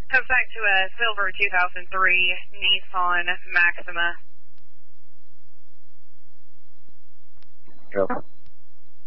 Comes back to a silver 2003 Nissan Maxima. Go.